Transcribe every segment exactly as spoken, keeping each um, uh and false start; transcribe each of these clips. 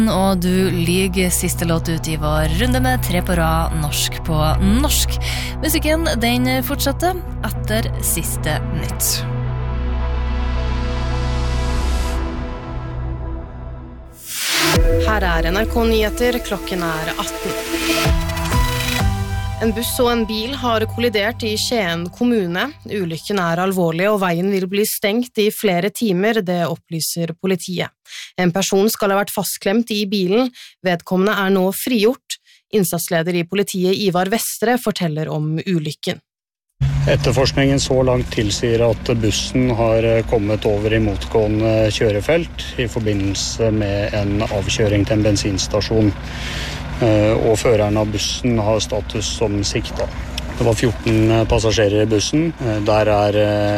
Og du lyger siste låt ut i vår runde med tre på rad norsk på norsk. Musikken den fortsatte etter siste nytt. Her er N R K Nyheter, klokken er atten. En buss og en bil har kollidert i Skien kommune. Ulykken er alvorlig, og veien vil bli stengt i flere timer, det opplyser politiet. En person skal ha vært fastklemt i bilen. Vedkommende er nå frigjort. Innsatsleder i politiet Ivar Vestre forteller om ulykken. Etterforskningen så langt tilsier at bussen har kommet over i motgående kjørefelt i forbindelse med en avkjøring til en bensinstasjon. Og føreren av bussen har status som sikta. Det var fjorten passasjerer i bussen. Der er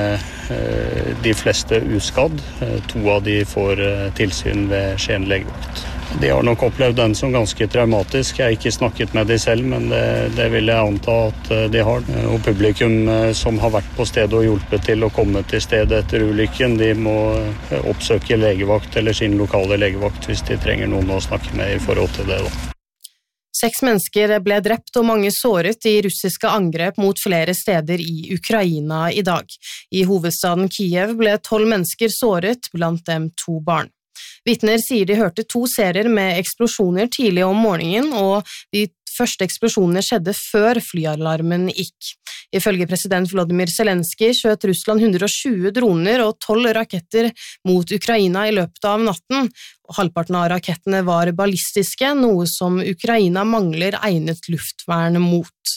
de fleste uskadd. To av de får tilsyn ved Skien legevakt. De har nok opplevd den som ganske traumatisk. Jeg har ikke snakket med de selv, men det, det vil jeg anta at de har. Og publikum som har vært på stedet og hjulpet til å komme til stedet etter ulykken, de må oppsøke legevakt eller sin lokale legevakt hvis de trenger noen å snakke med i forhold til det da. Seks mennesker ble drept og mange såret i russiske angrep mot flere steder i Ukraina i dag. I hovedstaden Kiev ble tolv mennesker såret, blant dem to barn. Vitner sier de hørte to serier med eksplosjoner tidlig om morgenen, og de første eksplosjonene skjedde før flyalarmen gikk. Ifølge president Volodymyr Zelenskyj skjøt Russland one hundred twenty droner og tolv raketter mot Ukraina i løpet av natten. Halvparten av rakettene var ballistiske, noe som Ukraina mangler egnet luftvern mot.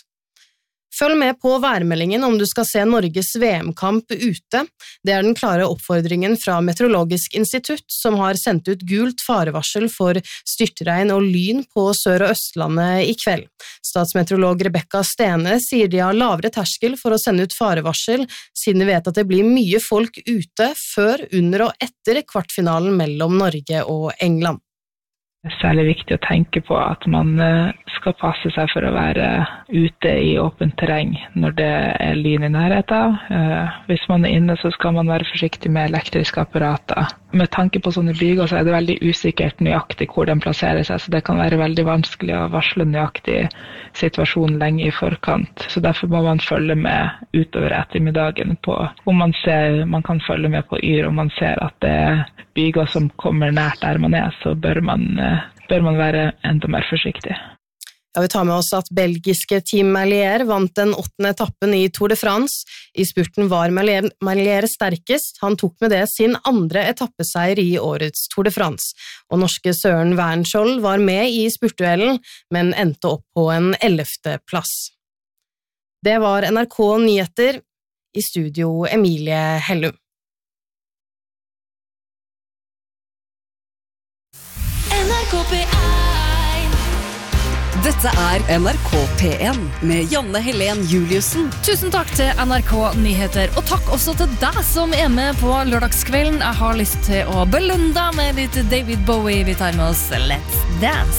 Følg med på værmeldingen om du skal se Norges V M-kamp ute. Det er den klare oppfordringen fra Meteorologisk institutt, som har sendt ut gult farevarsel for styrtregn og lyn på Sør- og Østlandet i kveld. Statsmeteorolog Rebecca Stene sier de har lavere terskel for å sende ut farevarsel, siden de vet at det blir mye folk ute før, under og etter kvartfinalen mellom Norge og England. Det er særlig viktig å tenke på at man skal passe seg for å være ute i åpent terreng når det er lyn i nærheten. Hvis man er inne, så skal man være forsiktig med elektriske apparater. Med tanke på sånne byger så er det veldig usikkert nøyaktig hvor den plasserer seg, så det kan være veldig vanskelig å varsle nøyaktig situasjon lenge i forkant. Så derfor må man følge med utover ettermiddagen på om man ser, man kan følge med på yr, om man ser at det er byger som kommer nært der man er, så bør man, bør man være enda mer forsiktig. Ja, vi tar med oss at belgiske Team Merlier vant den åttende etappen i Tour de France. I spurten var Merlier, Merlier sterkest. Han tok med det sin andre etappeseier i årets Tour de France. Og norske Søren Wernskjold var med i spurtduellen, men endte opp på en ellevte plass. Det var N R K Nyheter, i studio Emilie Hellum. N R K P one. Dette er N R K P one med Janne Helen Juliussen. Tusen takk til N R K Nyheter, og takk også til deg som er med på lørdagskvelden. Jeg har lyst til å belønne deg med litt David Bowie. Vi tar med oss Let's Dance.